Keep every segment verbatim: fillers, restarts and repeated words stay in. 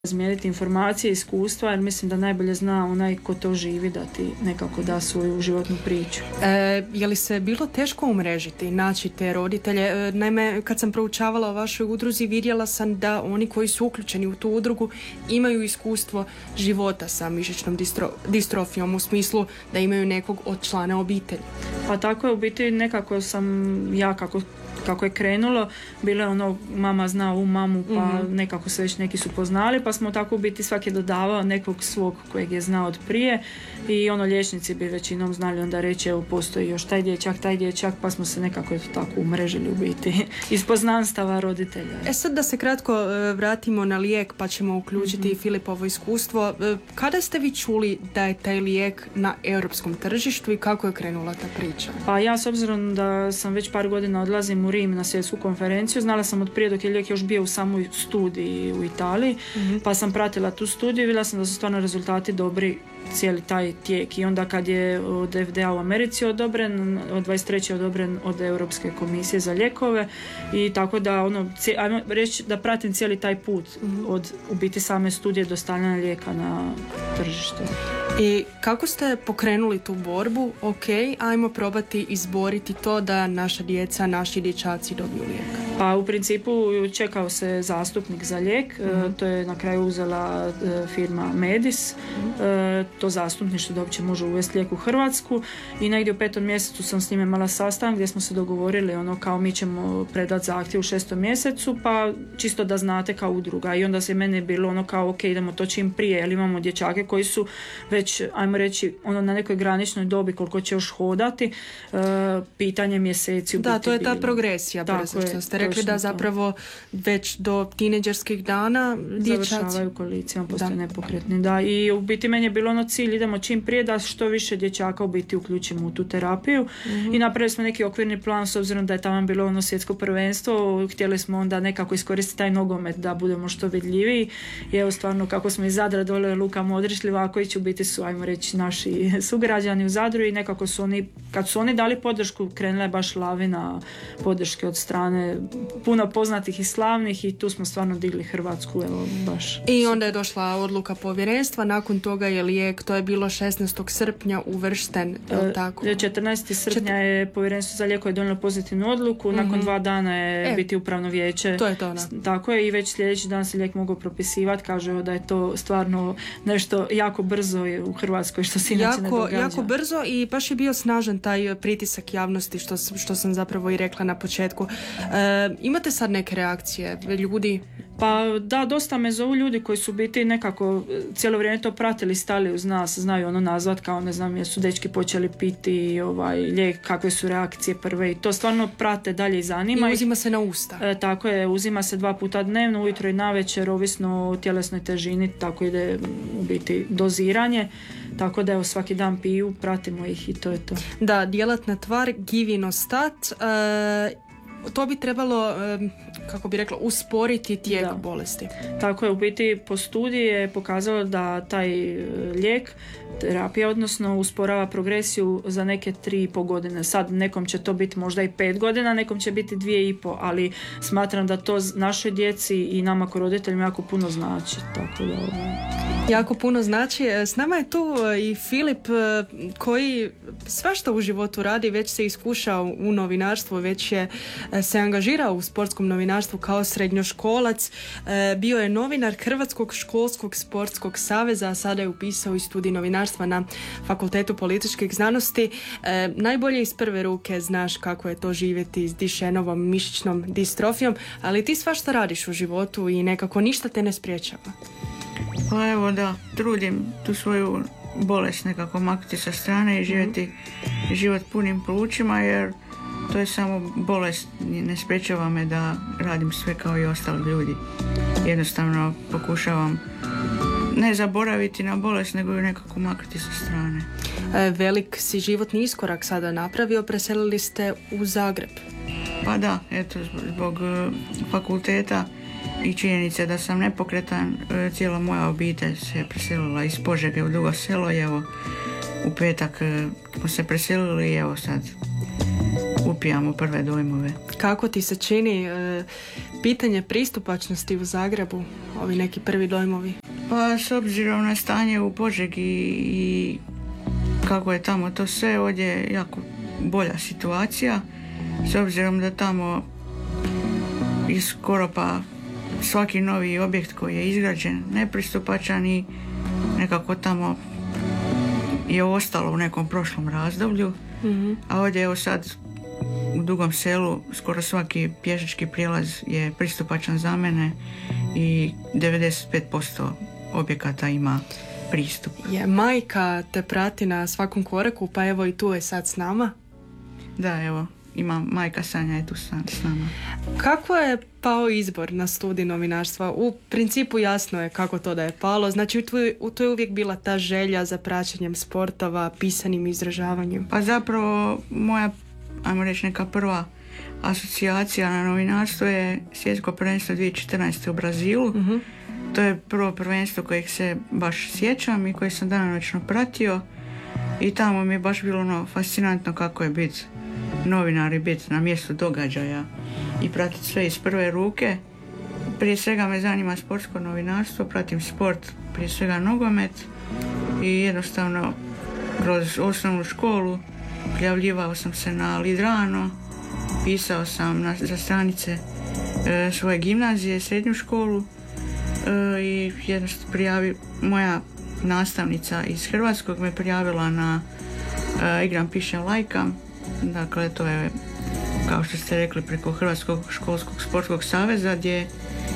razmijeniti informacije, iskustva, jer mislim da najbolje zna onaj ko to živi da ti nekako da svoju životnu priču. E, je li se bilo teško umrežiti, naći te roditelje? E, naime, kad sam proučavala o vašoj udruzi, vidjela sam da oni koji su uključeni u tu udrugu imaju iskustvo života sa mišićnom distro, distrofijom, u smislu da imaju nekog od člana obitelji. Pa tako je u biti nekako sam ja kako kako je krenulo, bilo je ono mama zna u mamu, pa mm-hmm. nekako se već neki su poznali, pa smo tako u biti svaki dodavao nekog svog kojeg je znao od prije i ono liječnici bi većinom znali onda reći evo postoji još taj dječak, taj dječak, pa smo se nekako tako umrežili u biti iz poznanstava roditelja. E sad da se kratko uh, vratimo na lijek pa ćemo uključiti mm-hmm. Filipovo iskustvo. Uh, kada ste vi čuli da je taj lijek na europskom tržištu i kako je krenula ta priča? Pa ja s obzirom da sam već par godina odlazim u Rim na svjetsku konferenciju, znala sam od prije dok je lijek još bio u samoj studiji u Italiji, mm-hmm. pa sam pratila tu studiju i vidjela sam da su stvarno rezultati dobri cijeli taj tijek i onda kad je od F D A u Americi odobren, od dvadeset treće odobren od Europske komisije za lijekove i tako da ono, ajmo reći da pratim cijeli taj put mm-hmm. od u biti same studije do stavljanja lijeka na tržište. I kako ste pokrenuli tu borbu? Ok, ajmo probati izboriti to da naša djeca, naši dječaci dobiju lijek. Pa u principu čekao se zastupnik za lijek, mm-hmm. to je na kraju uzela firma Medis, mm-hmm. to zastupništvo da uopće može uvesti lijek u Hrvatsku i negdje u petom mjesecu sam s njime imala sastanak gdje smo se dogovorili ono kao mi ćemo predati zahtjev u šestom mjesecu pa čisto da znate kao udruga i onda se mene bilo ono kao ok idemo to čim prije jer imamo dječake koji su već ajmo reći ono na nekoj graničnoj dobi koliko će još hodati uh, pitanje mjeseci. Da, to je ta bilo. Progresija brzo što ste rekli da zapravo već do tineđerskih dana dječaci završavaju kolicijom, postaju nepokretni. Da, i u biti meni je bilo ono cilj, idemo čim prije da što više dječaka u biti uključimo u tu terapiju mm-hmm. i napravili smo neki okvirni plan s obzirom da je tamo bilo ono svjetsko prvenstvo, htjeli smo onda nekako iskoristiti taj nogomet da budemo što vidljiviji i evo stvarno kako smo iz Zadra dole Luka Modrić, Livaković u biti su ajmo reći naši sugrađani u Zadru i nekako su oni, kad su oni dali podršku krenula je baš lavina podrške od strane puno poznatih i slavnih i tu smo stvarno digli Hrvatsku evo baš. I onda je došla odluka povjerenstva, nakon toga je lijek, to je bilo šesnaestog srpnja uvršten, je li tako? četrnaestog srpnja je povjerenstvo za lijekove donijelo pozitivnu odluku, nakon mm-hmm. dva dana je e, biti upravno vijeće. To je to, da. Tako je i već sljedeći dan se lijek mogao propisivati, kaže da je to stvarno nešto jako brzo u Hrvatskoj što se inače ne događa. Jako brzo i baš je bio snažan taj pritisak javnosti što, što sam zapravo i rekla na početku. E, imate sad neke reakcije ljudi? Pa da, dosta me zovu ljudi koji su biti nekako cijelo vrijeme to pratili, stali uz nas, znaju ono nazvat kao ne znam jesu dečki počeli piti ovaj lijek, kakve su reakcije prve i to stvarno prate dalje i zanima. I uzima se na usta. E, tako je, uzima se dva puta dnevno, ujutro i navečer, ovisno o tjelesnoj težini, tako ide u biti doziranje. Tako da evo svaki dan piju, pratimo ih i to je to. Da, djelatna tvar givinostat, e, to bi trebalo, e, kako bi rekla, usporiti tijek da. bolesti. Tako je, u biti po studiji je pokazalo da taj lijek, terapija, odnosno usporava progresiju za neke tri i po godine. Sad nekom će to biti možda i pet godina, nekom će biti dvije i po, ali smatram da to našoj djeci i nama kao roditeljima jako puno znači. Tako da... Jako puno znači. S nama je tu i Filip koji svašta u životu radi, već se iskušao u novinarstvu, već je se angažirao u sportskom novinarstvu kao srednjoškolac. Bio je novinar Hrvatskog školskog sportskog saveza, a sada je upisao i studij novinarstva na Fakultetu političkih znanosti. Najbolje iz prve ruke znaš kako je to živjeti s Dušennovom mišićnom distrofijom, ali ti svašta radiš u životu i nekako ništa te ne sprječava. Pa evo da, trudim tu svoju bolest nekako maknuti sa strane i živjeti mm-hmm. život punim plućima jer to je samo bolest, ne sprečava me da radim sve kao i ostali ljudi. Jednostavno pokušavam ne zaboraviti na bolest nego ju nekako maknuti sa strane. E, velik si životni iskorak sada napravio, preselili ste u Zagreb. Pa da, eto zbog uh, fakulteta i činjenice da sam nepokretan, cijela moja obitelj se preselila iz Požege u Dugo Selo i evo u petak smo se preselili i evo sad upijamo prve dojmove. Kako ti se čini e, pitanje pristupačnosti u Zagrebu, ovi neki prvi dojmovi? Pa s obzirom na stanje u Požegi i kako je tamo to sve, ovdje je jako bolja situacija, s obzirom da tamo i skoro pa svaki novi objekt koji je izgrađen nepristupačan i nekako tamo je ostalo u nekom prošlom razdoblju, mm-hmm. a ovdje evo sad u Dugom Selu skoro svaki pješački prijelaz je pristupačan za mene i devedeset pet posto objekata ima pristup. Je, majka te prati na svakom koraku, pa evo i tu je sad s nama. Da, evo, ima majka Sanja je tu s nama. Kako je pao izbor na studij novinarstva? U principu jasno je kako to da je palo. Znači, u to je uvijek bila ta želja za praćenjem sportova, pisanim izražavanjem. Pa zapravo moja, ajmo reći, neka prva asocijacija na novinarstvo je svjetsko prvenstvo dvije tisuće četrnaeste u Brazilu. Uh-huh. To je prvo prvenstvo kojeg se baš sjećam i koje sam danonoćno pratio i tamo mi je baš bilo ono fascinantno kako je biti novinar i biti na mjestu događaja i pratiti sve iz prve ruke. Prije svega me zanima sportsko novinarstvo, pratim sport, prije svega nogomet i jednostavno kroz osnovnu školu prijavljivao sam se na Lidrano, pisao sam na, za stranice e, svoje gimnazije, srednju školu e, i jednostavno prijavi, moja nastavnica iz Hrvatskog me prijavila na e, Igram, pišem, lajkam. Dakle, to je, kao što ste rekli, preko Hrvatskog školskog sportskog saveza gdje e,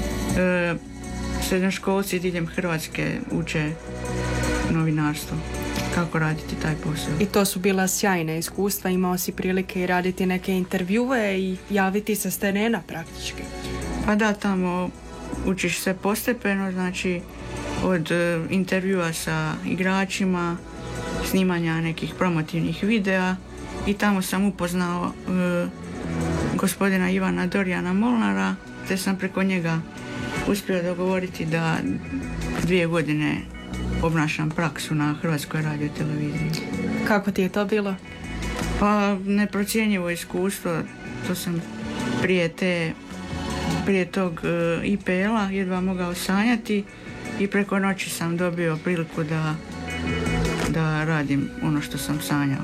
srednjoškolci diljem Hrvatske uče novinarstvo, kako raditi taj posao. I to su bila sjajna iskustva, imao si prilike i raditi neke intervjue i javiti se s terena praktički. Pa da, tamo učiš se postepeno, znači od e, intervjua sa igračima, snimanja nekih promotivnih videa i tamo sam upoznao e, gospodina Ivana Dorijana Molnara, te sam preko njega uspio dogovoriti da dvije godine obnašam praksu na Hrvatskoj radioteleviziji. Kako ti je to bilo? Pa neprocjenjivo iskustvo, to sam prije te prije tog e, I P L-a jedva mogao sanjati i preko noći sam dobio priliku da, da radim ono što sam sanjao.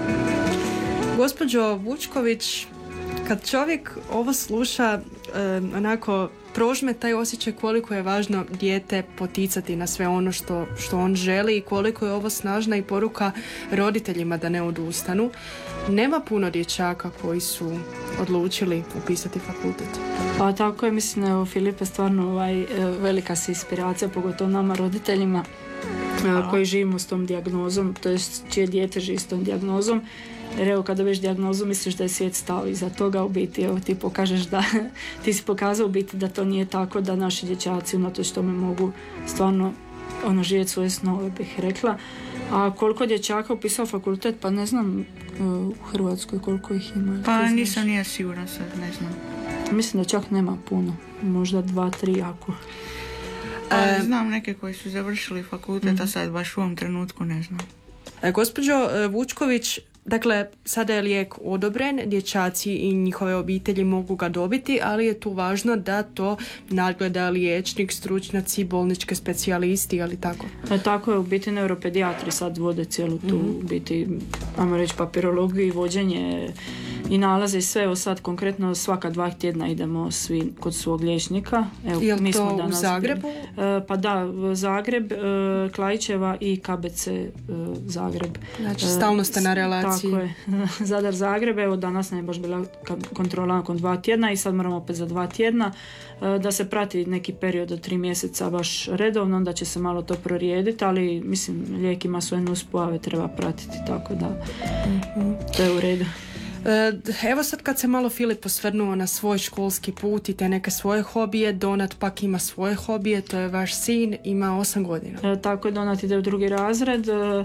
Gospođo Vučković, kad čovjek ovo sluša, e, onako prožme taj osjećaj koliko je važno dijete poticati na sve ono što, što on želi i koliko je ovo snažna i poruka roditeljima da ne odustanu. Nema puno dječaka koji su odlučili upisati fakultet. Pa tako je, mislim, evo Filipe, stvarno ovaj, velika se inspiracija, pogotovo nama roditeljima a, koji živimo s tom dijagnozom, to je čije dijete živi s tom dijagnozom. Jer evo, kada već dijagnozu misliš da je svijet stao iza toga, u biti evo ti pokažeš da ti si pokazao u biti da to nije tako, da naši dječaci unatoč tome mogu stvarno ono živjeti svoje snove, bih rekla. A koliko dječaka upisao fakultet, pa ne znam u Hrvatskoj koliko ih ima. Pa nisam nije sigurna sad, ne znam. Mislim da čak nema puno, možda dva, tri jako. Pa, e, znam neke koji su završili fakultet, mm-hmm. a sad baš u ovom trenutku ne znam. E, gospođo Vučković, dakle, sada je lijek odobren, dječaci i njihove obitelji mogu ga dobiti, ali je tu važno da to nadgleda liječnik, stručnjaci, bolnički specijalisti, ali tako. E, tako je, u biti neuropedijatri sad vode cijelu tu, mm-hmm. u biti, ajmo reći, papirologiju i vođenje i nalaze i sve. Evo sad konkretno svaka dva tjedna idemo svi kod svog liječnika. Evo, je li mi to smo danas u Zagrebu? E, pa da, Zagreb, e, Klaićeva i K B C e, Zagreb. Znači stalno ste na relaciji. Tako je. Zadar Zagreb, evo danas nam je baš bila kontrola nakon dva tjedna i sad moramo opet za dva tjedna e, da se prati neki period od tri mjeseca baš redovno, onda će se malo to prorijediti, ali mislim lijek ima svoje nuspojave, treba pratiti, tako da mm-hmm. to je u redu. Evo sad kad se malo Filip osvrnuo na svoj školski put i te neke svoje hobije, Donat pak ima svoje hobije, to je vaš sin, ima osam godina. E, tako je, Donat ide u drugi razred. E,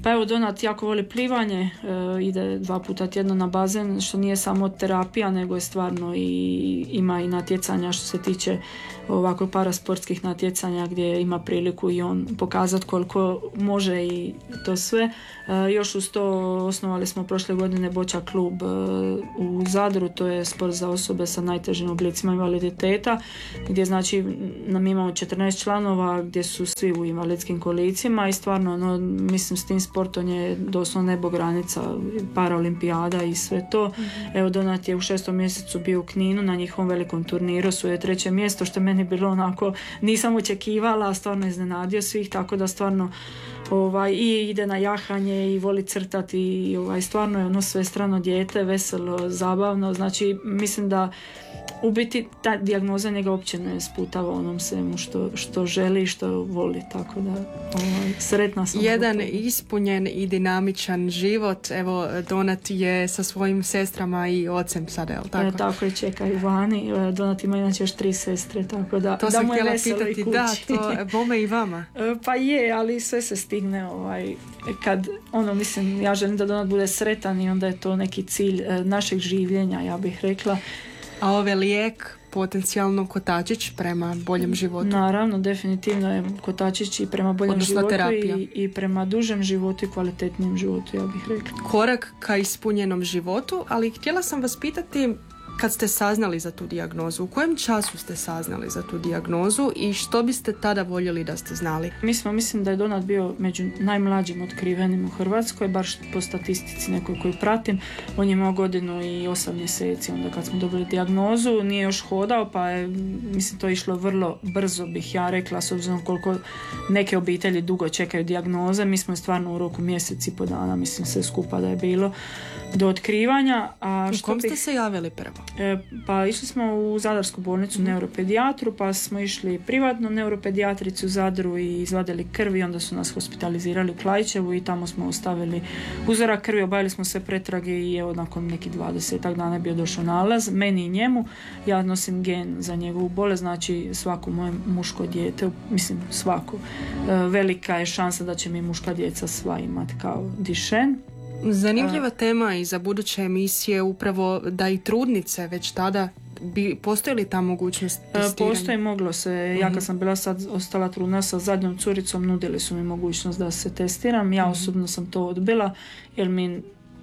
Pa evo, Donat jako voli plivanje, e, ide dva puta tjedno na bazen, što nije samo terapija, nego je stvarno i ima i natjecanja što se tiče ovako parasportskih natjecanja gdje ima priliku i on pokazati koliko može i to sve. E, još uz to osnovali smo prošle godine Boća klub e, u Zadru, to je sport za osobe sa najtežim oblicima invaliditeta, gdje znači nam imamo četrnaest članova gdje su svi u invalidskim kolicima i stvarno ono, mislim s tim sportom je doslovno nebo granica, paraolimpijada i sve to. Mm-hmm. Evo, Donat je u šestom mjesecu bio u Kninu na njihovom velikom turniru, svoje treće mjesto, što meni bilo onako, nisam očekivala, a stvarno iznenadio svih, tako da stvarno ovaj, i ide na jahanje i voli crtati i ovaj, stvarno je ono svestrano dijete, veselo, zabavno, znači mislim da u biti ta dijagnoza njega uopće ne sputava onom svemu što, što želi i što voli, tako da ovaj, sretna sam. Jedan ispunjen i dinamičan život. Evo, Donat je sa svojim sestrama i ocem sada, je li tako? E, tako je, čekaju vani. Donat ima inače još tri sestre, tako da to da sam mu je htjela veselo pitati, i kući. da, to bome i vama. Pa je, ali sve se stigne ovaj, kad, ono, mislim, ja želim da Donat bude sretan i onda je to neki cilj našeg življenja, ja bih rekla. A ove lijek, potencijalno kotačić prema boljem životu? Naravno, definitivno je kotačić i prema boljem odnosno životu terapija. i, i prema dužem životu i kvalitetnijem životu, ja bih rekla. Korak ka ispunjenom životu, ali htjela sam vas pitati, kad ste saznali za tu dijagnozu, u kojem času ste saznali za tu dijagnozu i što biste tada voljeli da ste znali? Mi smo, mislim da je Donat bio među najmlađim otkrivenim u Hrvatskoj, baš po statistici nekoj koju pratim. On je imao godinu i osam mjeseci onda kad smo dobili dijagnozu, nije još hodao, pa je, mislim, to išlo vrlo brzo, bih ja rekla, s obzirom koliko neke obitelji dugo čekaju dijagnoze. Mi smo stvarno u roku mjesec i po dana, mislim, sve skupa da je bilo do otkrivanja. A u što kom bih... ste se javili prvo? E, pa išli smo u Zadarsku bolnicu mm. neuropedijatru, pa smo išli privatno neuropedijatricu u Zadru i izvadili krv i onda su nas hospitalizirali u Klaićevu i tamo smo ostavili uzorak krvi, obavili smo sve pretrage i evo nakon nekih dvadesetak dana je bio došao nalaz, meni i njemu. Ja nosim gen za njegovu bolest, znači svako moje muško dijete, mislim svako, e, velika je šansa da će mi muška djeca sva imati kao Duchenne. Zanimljiva tema i za buduće emisije upravo da i trudnice već tada bi, postoji li ta mogućnost testiranja? Postoji, moglo se. Ja kad sam bila sad ostala trudna sa zadnjom curicom, nudili su mi mogućnost da se testiram. Ja osobno sam to odbila jer mi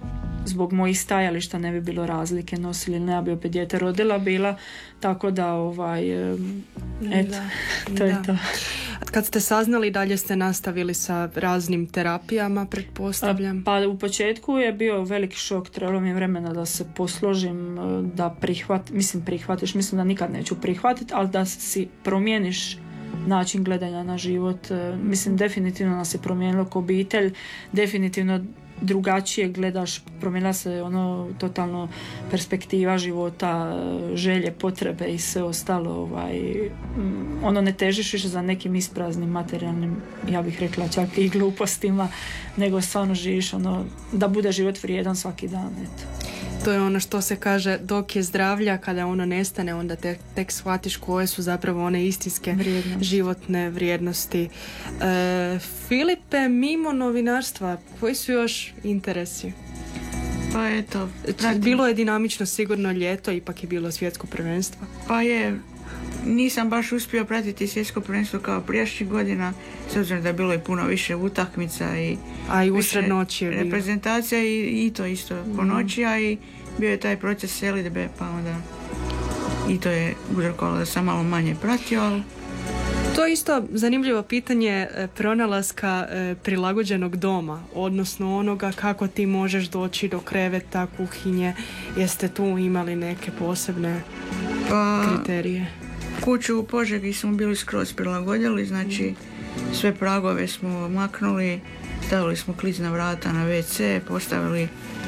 zbog mojih stajališta ne bi bilo razlike nosili ili ne, ja bi opet dijete rodila bila, tako da ovaj eto, da, to je da. to. Kad ste saznali, dalje ste nastavili sa raznim terapijama, pretpostavljam? Pa u početku je bio veliki šok, trebalo mi je vremena da se posložim, da prihvat, mislim prihvatiš, mislim da nikad neću prihvatiti, ali da si promijeniš način gledanja na život. Mislim, definitivno nas je promijenilo kao obitelj, definitivno drugačije gledaš, promijenila se ono totalno perspektiva života, želje, potrebe i sve ostalo, ovaj, ono ne težiš više za nekim ispraznim materijalnim, ja bih rekla čak i glupostima, nego stvarno živiš ono, da bude život vrijedan svaki dan, eto. To je ono što se kaže, dok je zdravlja, kada ono nestane, onda te, tek shvatiš koje su zapravo one istinske Vrijednost. životne vrijednosti. E, Filipe, mimo novinarstva, koji su još interesi? Pa eto, pratim. Bilo je dinamično sigurno ljeto, ipak je bilo svjetsko prvenstvo. Pa je, nisam baš uspio pratiti svjetsko prvenstvo kao prijašnjih godina, s obzirom da je bilo i puno više utakmica i a i usred noći je reprezentacija i, i to isto po noći, a i bio je taj proces selidbe, pa onda i to je uzrokovalo da sam malo manje pratio, ali... To je isto zanimljivo pitanje pronalaska prilagođenog doma, odnosno onoga kako ti možeš doći do kreveta, kuhinje. Jeste tu imali neke posebne pa, kriterije? Kuću u Požegi smo bili skroz prilagodili, znači sve pragove smo maknuli, stavili smo klizna vrata na ve ce, postavili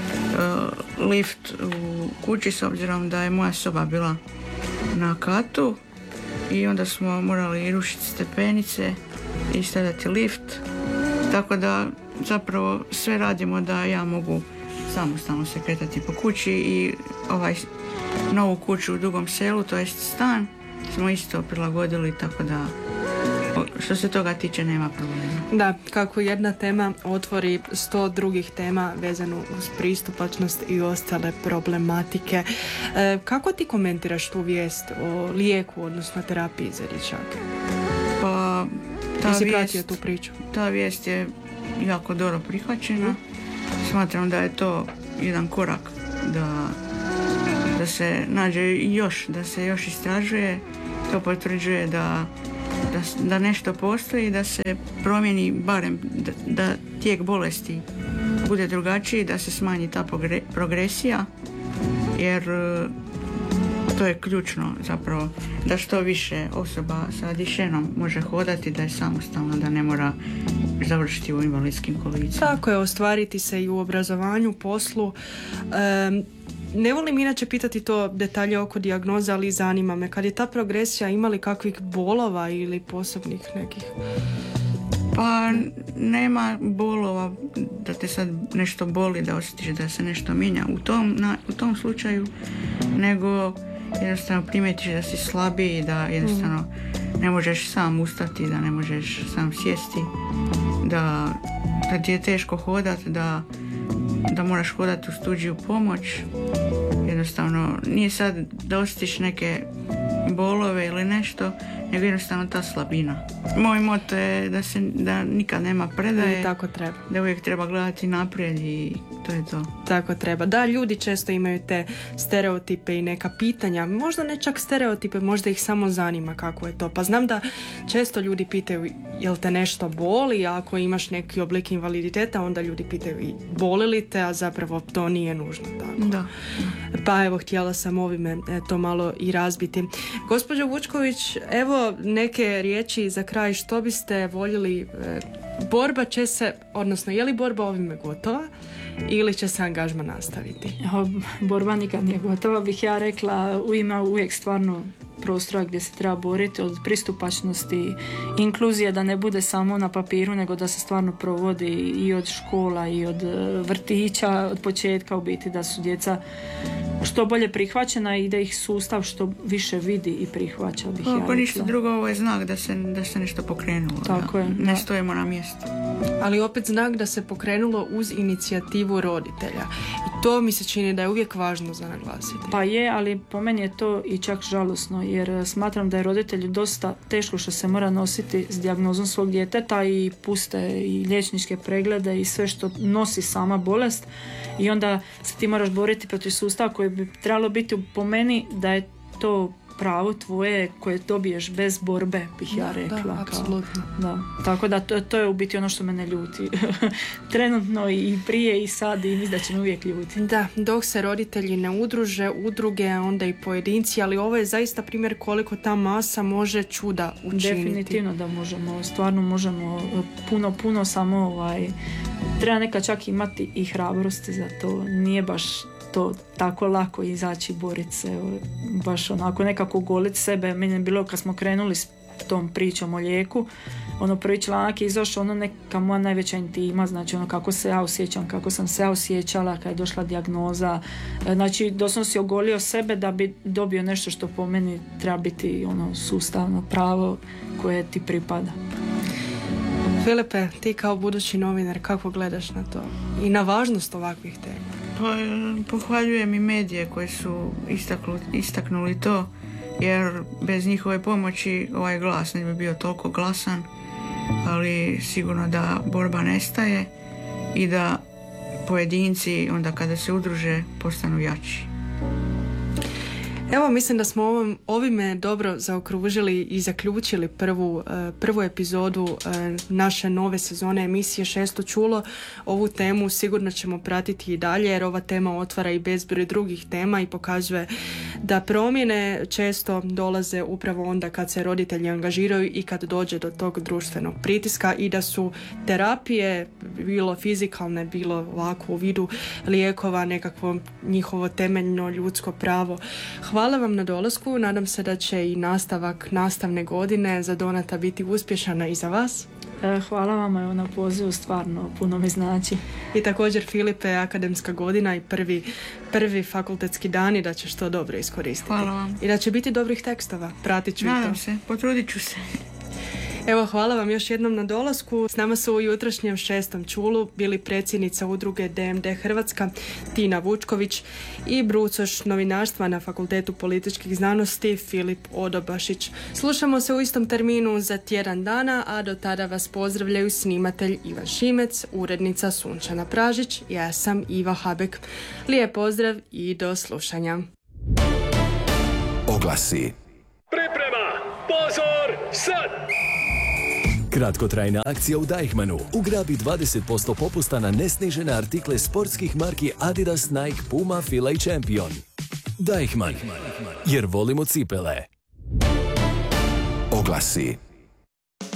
uh, lift u kući s obzirom da je moja soba bila na katu. I onda smo morali rušiti stepenice i stavljati lift. Tako da zapravo sve radimo da ja mogu samostalno se kretati po kući i ovaj novu kuću u Dugom Selu, to jest stan, smo isto prilagodili tako da što se toga tiče nema problema. Da, kako jedna tema otvori sto drugih tema vezano uz pristupačnost i ostale problematike. E, kako ti komentiraš tu vijest o lijeku, odnosno terapiji za dječake? Pa, ta Jesi vijest, pratio tu priču? Ta vijest je jako dobro prihvaćena. Mm. Smatram da je to jedan korak da, da se nađe još, da se još istražuje. To potvrđuje da Da, da nešto postoji, da se promijeni barem da, da tijek bolesti bude drugačiji, da se smanji ta progre, progresija, jer to je ključno zapravo, da što više osoba sa Dušenom može hodati, da je samostalna, da ne mora završiti u invalidskim kolicima. Tako je, ostvariti se i u obrazovanju, poslu. Um, Ne volim inače pitati to detalje oko dijagnoze, ali zanima me. Kad je ta progresija, ima li kakvih bolova ili posebnih nekih? Pa nema bolova da te sad nešto boli, da osjetiš da se nešto mijenja u tom, na, u tom slučaju, nego jednostavno primijetiš da si slabiji, da jednostavno ne možeš sam ustati, da ne možeš sam sjesti, da, da ti je teško hodati, da da moraš hodati uz tuđiju pomoć. Jednostavno nije sad da osjetiš neke bolove ili nešto, nego jednostavno ta slabina. Moj moto je da se da nikad nema predaje, e, tako treba. Da uvijek treba gledati naprijed i to je to. Tako treba. Da, ljudi često imaju te stereotipe i neka pitanja, možda ne čak stereotipe, možda ih samo zanima kako je to. Pa znam da često ljudi pitaju jel te nešto boli, a ako imaš neki oblik invaliditeta, onda ljudi pitaju i boli li te, a zapravo to nije nužno tako. Da. Pa evo, htjela sam ovime to malo i razbiti. Gospođo Vučković, evo neke riječi za kraj, što biste voljeli, borba će se, odnosno je li borba ovime gotova ili će se angažman nastaviti? Borba nikad nije gotova, bih ja rekla, ima uvijek stvarno prostora gdje se treba boriti, od pristupačnosti, inkluzije, da ne bude samo na papiru, nego da se stvarno provodi i od škola i od vrtića, od početka u biti, da su djeca što bolje prihvaćena i da ih sustav što više vidi i prihvaća, bih ja rekla. Ništa drugo, ovo je znak da se, da se nešto pokrenulo. Tako da je, ne stojimo na mjestu. Ali opet znak da se pokrenulo uz inicijativu roditelja. I to mi se čini da je uvijek važno za naglasiti. Pa je, ali po meni je to i čak žalosno, jer smatram da je roditelju dosta teško što se mora nositi s dijagnozom svog djeteta i puste i liječničke preglede i sve što nosi sama bolest, i onda se ti moraš boriti protiv sustava koji bi trebalo biti po meni da je to pravo tvoje koje dobiješ bez borbe, bih ja rekla. Da, apsolutno. Da. Tako da to, to je u biti ono što mene ljuti. Trenutno i prije i sad, i mislim da će me uvijek ljuti. Da, dok se roditelji ne udruže, udruge, onda i pojedinci, ali ovo je zaista primjer koliko ta masa može čuda učiniti. Definitivno da možemo, stvarno možemo puno, puno, samo ovaj, treba neka čak imati i hrabrosti za to. Nije baš to tako lako izaći, boriti se, baš onako nekako goliti sebe. Meni je bilo kad smo krenuli s tom pričom o lijeku, ono prvi članak je izašao, ono neka moja najveća intima, znači ono kako se ja osjećam, kako sam se ja osjećala kad je došla dijagnoza, znači doslovno si ogolio sebe da bi dobio nešto što po meni treba biti ono sustavno pravo koje ti pripada. Filipe, ti kao budući novinar, kako gledaš na to i na važnost ovakvih tema? Pa, pohvaljujem i medije koji su istaklu, istaknuli to, jer bez njihove pomoći ovaj glas ne bi bio toliko glasan, ali sigurno da borba nestaje i da pojedinci onda kada se udruže postanu jači. Evo, mislim da smo ovom, ovime dobro zaokružili i zaključili prvu, prvu epizodu naše nove sezone emisije Šesto čulo. Ovu temu sigurno ćemo pratiti i dalje, jer ova tema otvara i bezbroj drugih tema i pokazuje da promjene često dolaze upravo onda kad se roditelji angažiraju i kad dođe do tog društvenog pritiska, i da su terapije, bilo fizikalne, bilo ovako u vidu lijekova, nekakvo njihovo temeljno ljudsko pravo. Hvala vam na dolasku, nadam se da će i nastavak nastavne godine za Donata biti uspješana i za vas. Hvala vam evo na pozivu, stvarno puno mi znači. I također Filipe, akademska godina i prvi, prvi fakultetski dani, da ćeš to dobro iskoristiti. Hvala vam. I da će biti dobrih tekstova, pratit ću i to. Nadam se, potrudit ću se. Evo, hvala vam još jednom na dolasku. S nama su u jutrošnjem šestom čulu bili predsjednica udruge D M D Hrvatska Tina Vučković i brucoš novinarstva na Fakultetu političkih znanosti Filip Odobašić. Slušamo se u istom terminu za tjedan dana, a do tada vas pozdravljaju snimatelj Ivan Šimec, urednica Sunčana Pražić, ja sam Iva Habek. Lijep pozdrav i do slušanja. Oglasi. Priprema! Pozor! Sad! Kratkotrajna akcija u Deichmannu. Ugrabi dvadeset posto popusta na nesnižene artikle sportskih marki Adidas, Nike, Puma, Fila i Champion. Deichmann. Jer volimo cipele. Oglasi.